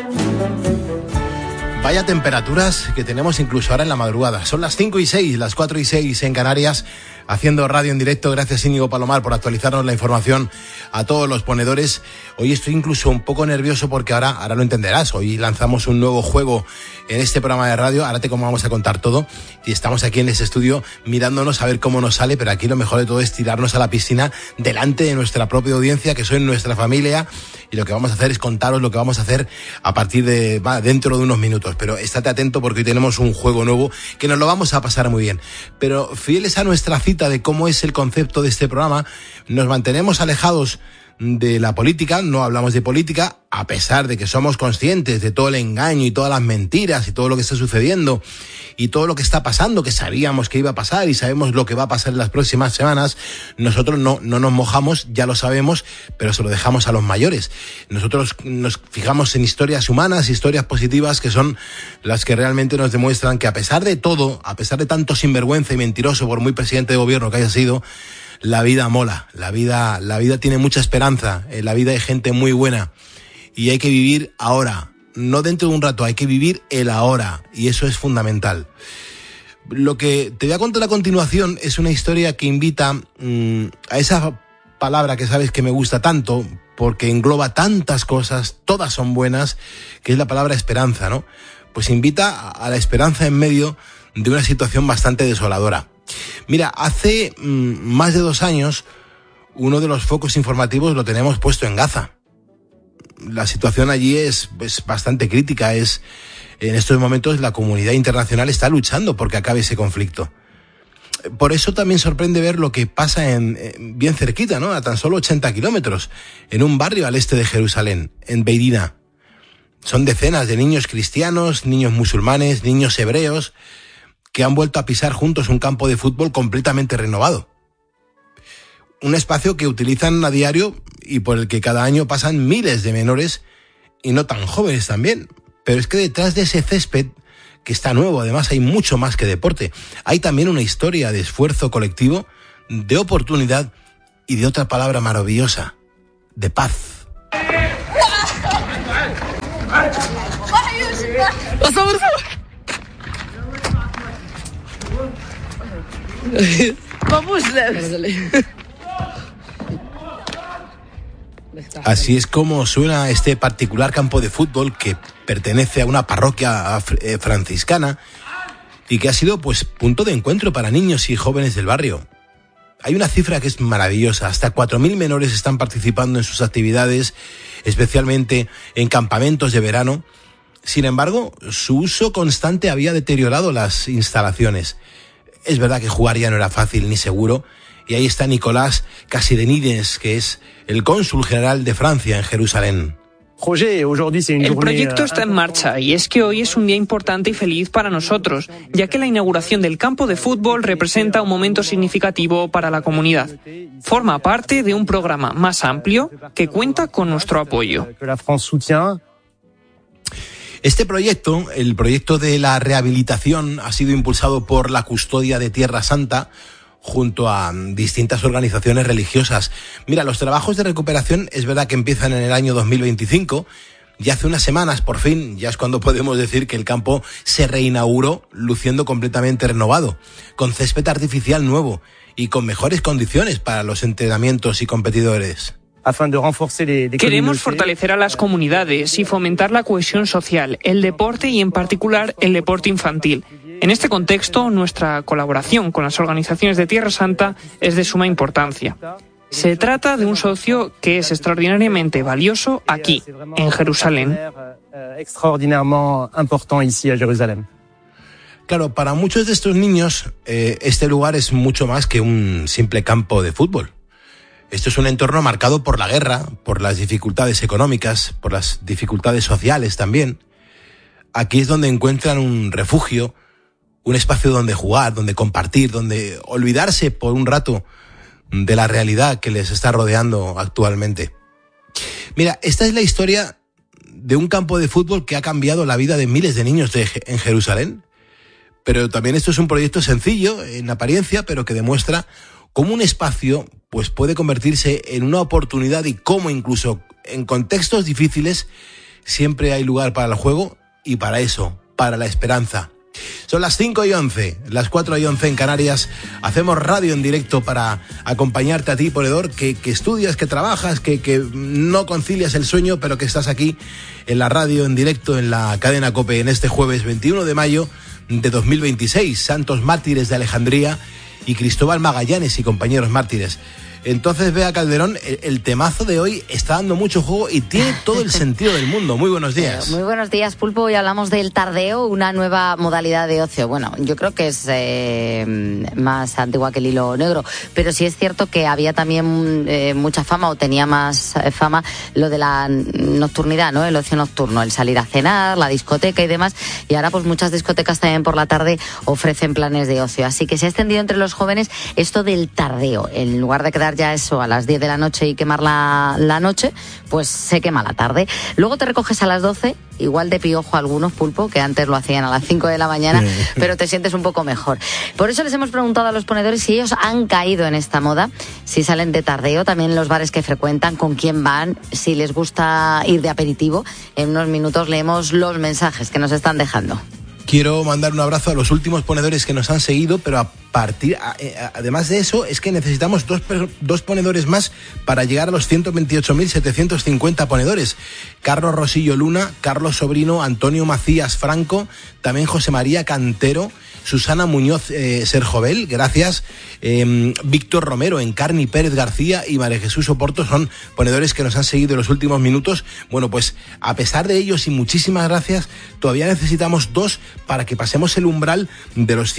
Vaya temperaturas que tenemos incluso ahora en la madrugada. Son las 5:06, las 4:06 en Canarias, haciendo radio en directo. Gracias, Íñigo Palomar, por actualizarnos la información a todos los ponedores. Hoy estoy incluso un poco nervioso porque ahora lo entenderás. Hoy lanzamos un nuevo juego en este programa de radio. Ahora te vamos a contar todo. Y estamos aquí en ese estudio mirándonos a ver cómo nos sale, pero aquí lo mejor de todo es tirarnos a la piscina delante de nuestra propia audiencia, que son nuestra familia. Y lo que vamos a hacer es contaros lo que vamos a hacer a partir de dentro de unos minutos. Pero estate atento porque hoy tenemos un juego nuevo que nos lo vamos a pasar muy bien. Pero fieles a nuestra cita de cómo es el concepto de este programa, nos mantenemos alejados de la política, no hablamos de política, a pesar de que somos conscientes de todo el engaño y todas las mentiras y todo lo que está sucediendo y todo lo que está pasando, que sabíamos que iba a pasar y sabemos lo que va a pasar en las próximas semanas. Nosotros no nos mojamos, ya lo sabemos, pero se lo dejamos a los mayores. Nosotros nos fijamos en historias humanas, historias positivas, que son las que realmente nos demuestran que a pesar de todo, a pesar de tanto sinvergüenza y mentiroso, por muy presidente de gobierno que haya sido, la vida mola, la vida tiene mucha esperanza, en la vida hay gente muy buena y hay que vivir ahora, no dentro de un rato, hay que vivir el ahora y eso es fundamental. Lo que te voy a contar a continuación es una historia que invita a esa palabra que sabes que me gusta tanto porque engloba tantas cosas, todas son buenas, que es la palabra esperanza, ¿no? Pues invita a la esperanza en medio de una situación bastante desoladora. Mira, hace más de 2 años, uno de los focos informativos lo tenemos puesto en Gaza. La situación allí es bastante crítica. En estos momentos la comunidad internacional está luchando porque acabe ese conflicto. Por eso también sorprende ver lo que pasa bien cerquita, ¿no? A tan solo 80 kilómetros, en un barrio al este de Jerusalén, en Beirina. Son decenas de niños cristianos, niños musulmanes, niños hebreos, que han vuelto a pisar juntos un campo de fútbol completamente renovado. Un espacio que utilizan a diario y por el que cada año pasan miles de menores y no tan jóvenes también. Pero es que detrás de ese césped, que está nuevo, además hay mucho más que deporte, hay también una historia de esfuerzo colectivo, de oportunidad y de otra palabra maravillosa, de paz. Así es como suena este particular campo de fútbol que pertenece a una parroquia franciscana y que ha sido pues punto de encuentro para niños y jóvenes del barrio. Hay una cifra que es maravillosa, hasta 4.000 menores están participando en sus actividades, especialmente en campamentos de verano. Sin embargo, su uso constante había deteriorado las instalaciones. Es verdad que jugar ya no era fácil ni seguro, y ahí está Nicolás Casidenides, que es el cónsul general de Francia en Jerusalén. El proyecto está en marcha y es que hoy es un día importante y feliz para nosotros, ya que la inauguración del campo de fútbol representa un momento significativo para la comunidad. Forma parte de un programa más amplio que cuenta con nuestro apoyo. Este proyecto, el proyecto de la rehabilitación, ha sido impulsado por la Custodia de Tierra Santa junto a distintas organizaciones religiosas. Mira, los trabajos de recuperación es verdad que empiezan en el año 2025 y hace unas semanas, por fin, ya es cuando podemos decir que el campo se reinauguró luciendo completamente renovado, con césped artificial nuevo y con mejores condiciones para los entrenamientos y competidores. Queremos fortalecer a las comunidades y fomentar la cohesión social, el deporte y en particular el deporte infantil. En este contexto, nuestra colaboración con las organizaciones de Tierra Santa es de suma importancia. Se trata de un socio que es extraordinariamente valioso aquí, en Jerusalén. Claro, para muchos de estos niños, este lugar es mucho más que un simple campo de fútbol. Esto es un entorno marcado por la guerra, por las dificultades económicas, por las dificultades sociales también. Aquí es donde encuentran un refugio, un espacio donde jugar, donde compartir, donde olvidarse por un rato de la realidad que les está rodeando actualmente. Mira, esta es la historia de un campo de fútbol que ha cambiado la vida de miles de niños en Jerusalén. Pero también esto es un proyecto sencillo en apariencia, pero que demuestra cómo un espacio pues puede convertirse en una oportunidad y cómo incluso en contextos difíciles siempre hay lugar para el juego y para eso, para la esperanza. Son las 5:11, las 4:11 en Canarias. Hacemos radio en directo para acompañarte a ti, ponedor, que estudias, que trabajas, que no concilias el sueño, pero que estás aquí en la radio en directo en la cadena COPE en este jueves 21 de mayo de 2026. Santos mártires de Alejandría y Cristóbal Magallanes y compañeros mártires. Entonces, Bea Calderón, el temazo de hoy está dando mucho juego y tiene todo el sentido del mundo. Muy buenos días. Muy buenos días, Pulpo. Hoy hablamos del tardeo, una nueva modalidad de ocio. Bueno, yo creo que es más antigua que el hilo negro, pero sí es cierto que había también mucha fama, o tenía más fama, lo de la nocturnidad, ¿no? El ocio nocturno, el salir a cenar, la discoteca y demás. Y ahora pues muchas discotecas también por la tarde ofrecen planes de ocio. Así que se ha extendido entre los jóvenes esto del tardeo. En lugar de quedar ya eso a las 10 de la noche y quemar la noche, pues se quema la tarde. Luego te recoges a las 12, igual de piojo a algunos, Pulpo, que antes lo hacían a las 5 de la mañana, pero te sientes un poco mejor. Por eso les hemos preguntado a los ponedores si ellos han caído en esta moda, si salen de tardeo, también los bares que frecuentan, con quién van, si les gusta ir de aperitivo. En unos minutos leemos los mensajes que nos están dejando. Quiero mandar un abrazo a los últimos ponedores que nos han seguido, pero además de eso, es que necesitamos dos ponedores más para llegar a los 128.750 ponedores. Carlos Rosillo Luna, Carlos Sobrino, Antonio Macías Franco, también José María Cantero, Susana Muñoz Serjovel, gracias, Víctor Romero, Encarni Pérez García y María Jesús Oporto son ponedores que nos han seguido en los últimos minutos. Bueno, pues a pesar de ellos y muchísimas gracias, todavía necesitamos dos para que pasemos el umbral de los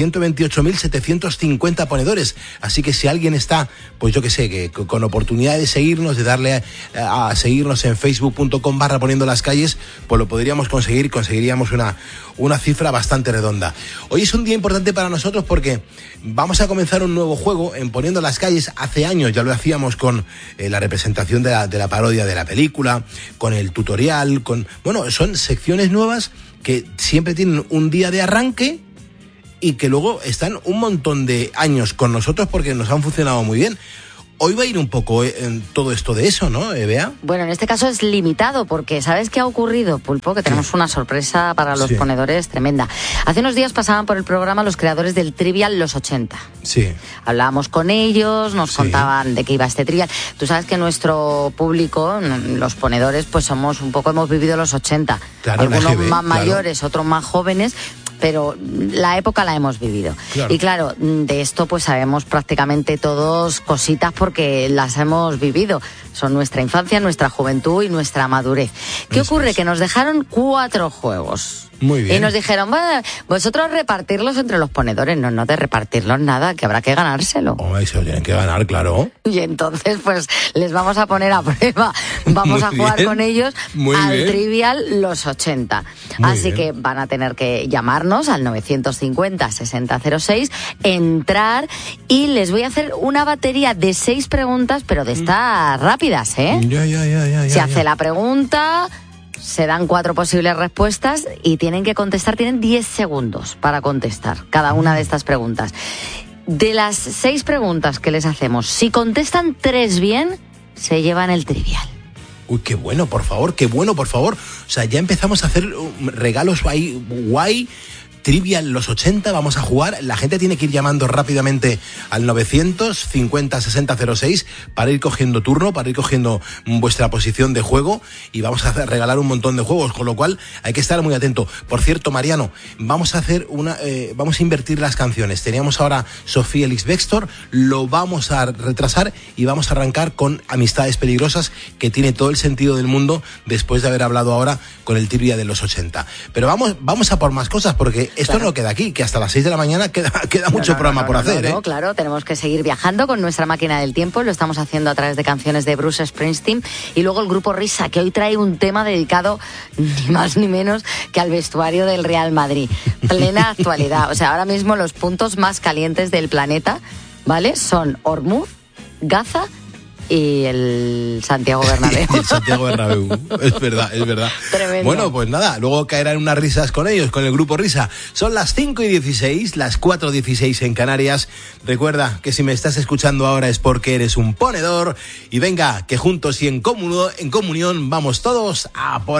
128.750 ponedores. Así que si alguien está, pues yo que sé, que con oportunidad de seguirnos, de darle a seguirnos en facebook.com/poniendo las calles, pues lo podríamos conseguir, conseguiríamos una cifra bastante redonda. Hoy es un día importante para nosotros porque vamos a comenzar un nuevo juego en Poniendo las Calles. Hace años ya lo hacíamos con la representación de la parodia de la película, con el tutorial, son secciones nuevas que siempre tienen un día de arranque y que luego están un montón de años con nosotros porque nos han funcionado muy bien. Hoy va a ir un poco en todo esto de eso, ¿no, Bea? Bueno, en este caso es limitado porque ¿sabes qué ha ocurrido, Pulpo? Que tenemos una sorpresa para los ponedores tremenda. Hace unos días pasaban por el programa los creadores del Trivial Los 80. Sí. Hablábamos con ellos, nos contaban de qué iba este Trivial. Tú sabes que nuestro público, los ponedores, pues hemos vivido los 80. Claro, algunos más mayores, otros más jóvenes, pero la época la hemos vivido. Claro. Y claro, de esto pues sabemos prácticamente todos cositas porque las hemos vivido. Son nuestra infancia, nuestra juventud y nuestra madurez. ¿Qué ocurre? Que nos dejaron 4 juegos. Muy bien. Y nos dijeron, bueno, vosotros repartirlos entre los ponedores. No de repartirlos nada, que habrá que ganárselo. Hombre, se lo tienen que ganar, claro. Y entonces, pues, les vamos a poner a prueba. Vamos a jugar con ellos al Trivial Los 80. Así que van a tener que llamarnos al 950-6006, entrar y les voy a hacer una batería de 6 preguntas, pero de estas rápidas, ¿eh? Se hace la pregunta, se dan 4 posibles respuestas y tienen que contestar, tienen 10 segundos para contestar cada una de estas preguntas. De las 6 preguntas que les hacemos, si contestan 3 bien, se llevan el Trivial. Uy, qué bueno, por favor, qué bueno, por favor. O sea, ya empezamos a hacer regalos ahí guay. Trivial Los 80, vamos a jugar. La gente tiene que ir llamando rápidamente al 950-6006 para ir cogiendo turno, para ir cogiendo vuestra posición de juego y vamos a regalar un montón de juegos, con lo cual hay que estar muy atento. Por cierto, Mariano, vamos a hacer vamos a invertir las canciones. Teníamos ahora Sofía Elix Bextor, lo vamos a retrasar y vamos a arrancar con Amistades Peligrosas, que tiene todo el sentido del mundo después de haber hablado ahora con el Trivial de los 80. Pero vamos a por más cosas porque esto no queda aquí, que hasta las 6 de la mañana queda mucho programa por hacer. Claro, tenemos que seguir viajando con nuestra máquina del tiempo, lo estamos haciendo a través de canciones de Bruce Springsteen y luego el grupo Risa, que hoy trae un tema dedicado ni más ni menos que al vestuario del Real Madrid. Plena actualidad, o sea, ahora mismo los puntos más calientes del planeta, ¿vale? Son Ormuz, Gaza y el Santiago Bernabéu. El Santiago Bernabéu, es verdad. Tremendo. Bueno, pues nada, luego caerán unas risas con ellos, con el grupo Risa. Son las 5:16, las 4:16 en Canarias. Recuerda que si me estás escuchando ahora es porque eres un ponedor. Y venga, que juntos y en comunión vamos todos a por